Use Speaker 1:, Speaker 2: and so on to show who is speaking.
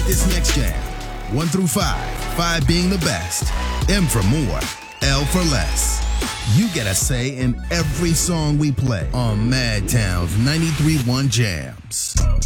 Speaker 1: rate this next jam. 1 through 5, 5 being the best, M for more, L for less. You get a say in every song we play on Madtown's 93.1 Jams.